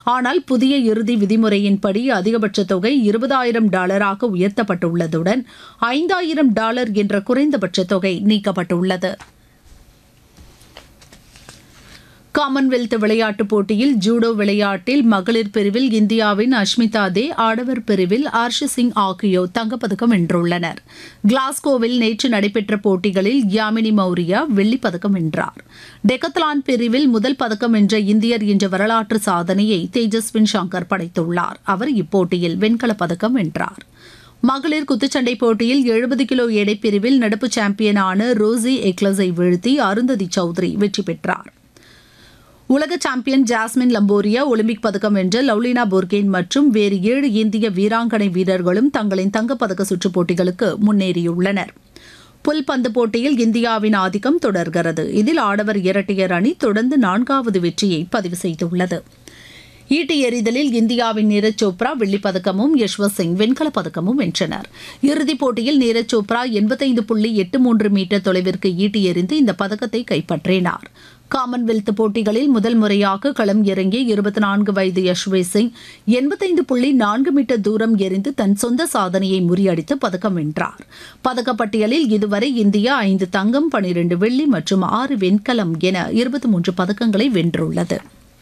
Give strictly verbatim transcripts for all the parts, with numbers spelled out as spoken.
ஆனால் புதிய இறுதி விதிமுறையின்படி அதிகபட்ச தொகை இருபதாயிரம் டாலராக உயர்த்தப்பட்டுள்ளதுடன் ஐந்தாயிரம் டாலர் என்ற குறைந்தபட்ச தொகை நீக்கப்பட்டுள்ளது. காமன்வெல்த் விளையாட்டுப் போட்டியில் ஜூடோ விளையாட்டில் மகளிர் பிரிவில் இந்தியாவின் அஷ்மிதா தே, ஆடவர் பிரிவில் ஹர்ஷ் சிங் ஆகியோர் தங்கப்பதக்கம் வென்றுள்ளனர். கிளாஸ்கோவில் நேற்று நடைபெற்ற போட்டிகளில் யாமினி மௌரியா வெள்ளிப்பதக்கம் வென்றார். டெக்கத்லான் பிரிவில் முதல் பதக்கம் வென்ற இந்தியர் என்ற வரலாற்று சாதனையை தேஜஸ்வின் சங்கர் படைத்துள்ளார். அவர் இப்போட்டியில் வெண்கலப் பதக்கம் வென்றார். மகளிர் குத்துச்சண்டை போட்டியில் எழுபது கிலோ எடை பிரிவில் நடப்பு சாம்பியனான ரோசி எக்லஸை வீழ்த்தி அருந்ததி சௌத்ரி வெற்றி பெற்றார். உலக சாம்பியன் ஜாஸ்மின் லம்போரியா, ஒலிம்பிக் பதக்கம் வென்ற லவ்லினா போர்கேன் மற்றும் வேறு ஏழு இந்திய வீராங்கனை வீரர்களும் தங்களின் தங்கப்பதக்க சுற்றுப் போட்டிகளுக்கு முன்னேறியுள்ளனர். புல்பந்து போட்டியில் இந்தியாவின் ஆதிக்கம் தொடர்கிறது. இதில் ஆடவர் இரட்டையர் அணி தொடர்ந்து நான்காவது வெற்றியை பதிவு செய்துள்ளது. ஈட்டி எறிதலில் இந்தியாவின் நீரஜ் சோப்ரா வெள்ளிப்பதக்கமும் யஷ்வந்த் சிங் வெண்கலப் பதக்கமும் வென்றனர். இறுதிப் போட்டியில் நீரஜ் சோப்ரா எண்பத்தைந்து புள்ளி எட்டு மூன்று மீட்டர் தொலைவிற்கு ஈட்டி எறிந்து இந்த பதக்கத்தை கைப்பற்றினார். காமன்வெல்த் போட்டிகளில் முதல் முறையாக களம் இறங்கிய இருபத்தி நான்கு வயது யஷ்வந்த் சிங் எண்பத்தைந்து புள்ளி நான்கு மீட்டர் தூரம் எறிந்து தன் சொந்த சாதனையை முறியடித்து பதக்கம் வென்றார். பதக்கப்பட்டியலில் இதுவரை இந்தியா ஐந்து தங்கம், பனிரெண்டு வெள்ளி மற்றும் ஆறு வெண்கலம் என இருபத்தி மூன்று பதக்கங்களை வென்றுள்ளது.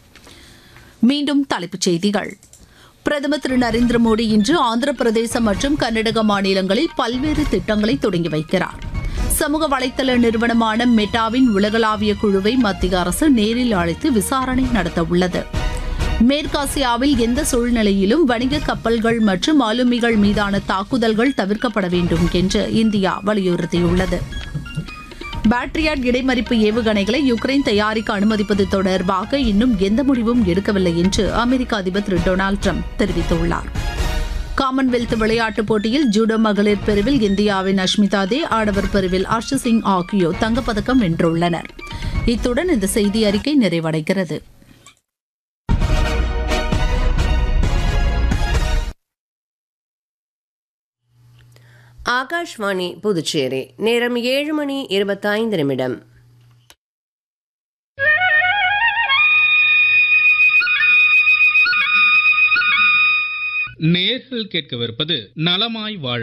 மீண்டும் தலைப்புச் செய்திகள். பிரதமர் திரு நரேந்திர மோடி இன்று ஆந்திர பிரதேசம் மற்றும் கர்நாடக மாநிலங்களில் பல்வேறு திட்டங்களை தொடங்கி வைக்கிறார். சமூக வலைதள நிறுவனமான மெட்டாவின் உலகளாவிய குழுவை மத்திய அரசு நேரில் அழைத்து விசாரணை நடத்த உள்ளது. மேற்காசியாவில் எந்த சூழ்நிலையிலும் வணிக கப்பல்கள் மற்றும் ஆளுமிகள் மீதான தாக்குதல்கள் தவிர்க்கப்பட வேண்டும் என்று இந்தியா வலியுறுத்தியுள்ளது. பேட்ரியாட் இடைமறிப்பு ஏவுகணைகளை யுக்ரைன் தயாரிக்க அனுமதிப்பது தொடர்பாக இன்னும் எந்த முடிவும் எடுக்கவில்லை என்று அமெரிக்க அதிபர் திரு டொனால்டு டிரம்ப் தெரிவித்துள்ளார். காமன்வெல்த் விளையாட்டுப் போட்டியில் ஜூடோ மகளிர் பிரிவில் இந்தியாவின் அஷ்மிதா தே, ஆடவர் பிரிவில் ஹர்ஷ் சிங் ஆகியோர் தங்கப்பதக்கம் வென்றுள்ளனர். இத்துடன் இந்த செய்தி அறிக்கை நிறைவடைகிறது. ஆகாஷ்வாணி புதுச்சேரி. நேரம் ஏழு மணி இருபத்தைந்து நிமிடம். நேர்கள் கேட்கவிருப்பது நலமாய் வாழ.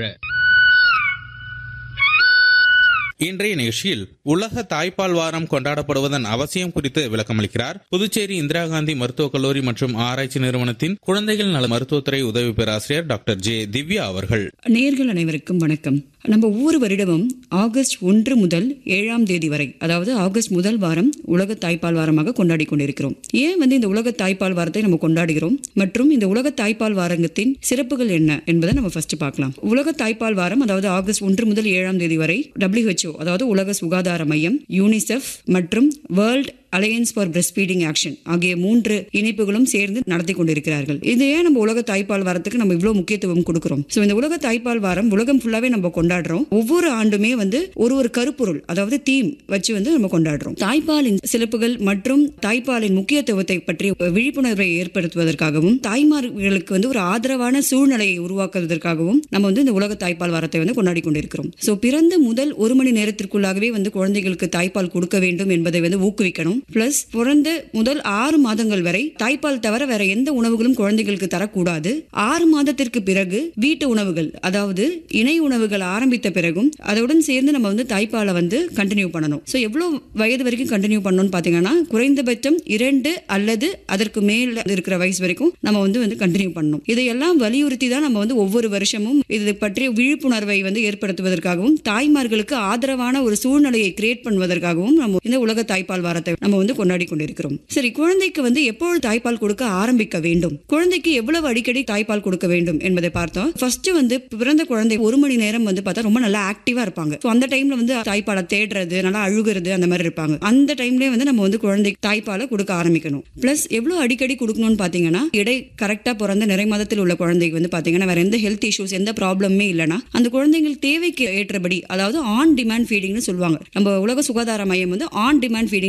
இன்றைய நிகழ்ச்சியில் உலக தாய்ப்பால் வாரம் கொண்டாடப்படுவதன் அவசியம் குறித்து விளக்கமளிக்கிறார் புதுச்சேரி இந்திரா காந்தி மருத்துவக் கல்லூரி மற்றும் ஆராய்ச்சி நிறுவனத்தின் குழந்தைகள் நல மருத்துவத்துறை உதவி பேராசிரியர் டாக்டர் ஜே திவ்யா அவர்கள். நேயர்கள் அனைவருக்கும் வணக்கம். நம்ம ஒவ்வொரு வருடமும் ஆகஸ்ட் ஒன்று முதல் ஏழாம் தேதி வரை, அதாவது ஆகஸ்ட் முதல் வாரம் உலக தாய்ப்பால் வாரமாக கொண்டாடி கொண்டிருக்கிறோம். ஏன் வந்து இந்த உலக தாய்ப்பால் வாரத்தை நம்ம கொண்டாடுகிறோம் மற்றும் இந்த உலக தாய்ப்பால் வாரத்தின் சிறப்புகள் என்ன என்பதை நம்ம ஃபர்ஸ்ட் பார்க்கலாம். உலக தாய்ப்பால் வாரம், அதாவது ஆகஸ்ட் ஒன்று முதல் ஏழாம் தேதி வரை டபிள்யூஹெச்ஓ, அதாவது உலக சுகாதார மையம், யூனிசெஃப் மற்றும் world alliance for breast feeding action ஆகிய மூன்று இணைப்புகளும் சேர்ந்து நடத்தி கொண்டிருக்கிறார்கள். இது ஏன் நம்ம உலக தாய்ப்பால் வாரத்துக்கு நம்ம இவ்வளவு முக்கியத்துவம் கொடுக்கிறோம்? சோ இந்த உலக தாய்ப்பால் வாரம் உலகம் ஃபுல்லாவே நம்ம கொண்டாடுறோம். ஒவ்வொரு ஆண்டுமே வந்து ஒரு ஒரு கருப்பொருள், அதாவது தீம் வச்சு வந்து நம்ம கொண்டாடுறோம். தாய்ப்பாலின் சிறப்புகள் மற்றும் தாய்ப்பாலின் முக்கியத்துவத்தை பற்றி விழிப்புணர்வை ஏற்படுத்துவதற்காகவும் தாய்மார்களுக்கு வந்து ஒரு ஆதரவான சூழ்நிலையை உருவாக்குவதற்காகவும் நம்ம வந்து இந்த உலக தாய்ப்பால் வாரத்தை வந்து கொண்டாடி கொண்டிருக்கிறோம். சோ பிறந்த முதல் ஒரு மணி நேரத்திற்குள்ளாகவே வந்து குழந்தைகளுக்கு தாய்ப்பால் கொடுக்க வேண்டும் என்பதை வந்து ஊக்குவிக்கணும். பிளஸ் பிறந்த முதல் ஆறு மாதங்கள் வரை தாய்ப்பால் தவிர வேற எந்த உணவுகளும் குழந்தைகளுக்கு தரக்கூடாது. ஆறு மாதத்திற்கு பிறகு வீட்டு உணவுகள், அதாவது இணை உணவுகள் ஆரம்பித்த பிறகும் அதோடன் சேர்ந்து நம்ம வந்து தாய்ப்பாலை வந்து கண்டினியூ பண்ணணும். சோ எவ்வளவு வயது வரைக்கும் கண்டினியூ பண்ணணும்னு பாத்தீங்கன்னா குறைந்தபட்சம் இரண்டு அல்லது அதற்கு மேல இருக்கிற வயசு வரைக்கும் நம்ம வந்து வந்து கண்டினியூ பண்ணணும். இதையெல்லாம் வலியுறுத்தி தான் நம்ம வந்து ஒவ்வொரு வருஷமும் இது பற்றிய விழிப்புணர்வை வந்து ஏற்படுத்துவதற்காகவும் தாய்மார்களுக்கு ஆதரவான ஒரு சூழ்நிலையை கிரியேட் பண்ணுவதற்காகவும் நம்ம இந்த உலக தாய்ப்பால் வாரத்தை நம்ம வந்து கொண்டாடி கொண்டிருக்கிறோம். சரி, குழந்தைக்கு வந்து எப்பொழுது தாய்ப்பால் கொடுக்க ஆரம்பிக்க வேண்டும், குழந்தைக்கு எவ்வளவு அடிக்கடி தாய்ப்பால் கொடுக்க வேண்டும் என்பதை பார்த்தோம். ஃபர்ஸ்ட் வந்து பிறந்த குழந்தை ஒரு மணி நேரம் வந்து பார்த்தா ரொம்ப நல்லா ஆக்டிவா இருப்பாங்க. அந்த டைம்ல வந்து தாய்ப்பாலை தேடுறது, நல்லா அழுகுறது, அந்த மாதிரி இருப்பாங்க. அந்த டைம்லயே வந்து நம்ம வந்து குழந்தை தாய்ப்பாலை கொடுக்க ஆரம்பிக்கணும். பிளஸ் எவ்வளவு அடிக்கடி கொடுக்கணும்னு பாத்தீங்கன்னா, இடை கரெக்டா பிறந்த நிறை மாதத்தில் உள்ள குழந்தைக்கு வந்து பாத்தீங்கன்னா வேற எந்த ஹெல்த் இஷ்யூஸ், எந்த ப்ராப்ளமே இல்லைன்னா அந்த குழந்தைகள் தேவைக்கு ஏற்றபடி, அதாவது ஆன் டிமாண்ட் ஃபீடிங்னு சொல்லுவாங்க. நம்ம உலக சுகாதார மையம் வந்து ஆன் டிமாண்ட் ஃபீடிங் தான் வந்து ரெக்கமெண்ட்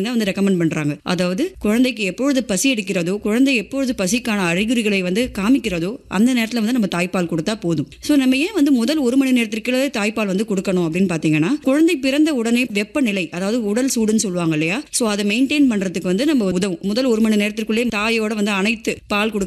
ரெக்கமெண்ட் பண்றாங்க. அதாவது குழந்தைக்கு எப்பொழுது பசி எடுக்கிறதோ, குழந்தை எப்பொழுது பசிக்கான அறிகுறிகளை வந்து காமிக்கிறதோ அந்த நேரத்தில் வந்து நம்ம தாய்ப்பால் கொடுத்தா போதும். ஸோ நம்ம ஏன் வந்து முதல் ஒரு மணி நேரத்திற்கு தாய்ப்பால் வந்து கொடுக்கணும் அப்படின்னு பாத்தீங்கன்னா, குழந்தை பிறந்த உடனே வெப்பநிலை, அதாவது உடல் சூடுன்னு சொல்லுவாங்க இல்லையா, ஸோ அதை மெயின்டைன் பண்றதுக்கு வந்து நம்ம உதவும். முதல் ஒரு மணி நேரத்திற்குள்ளே தாயோட வந்து அனைத்து பால்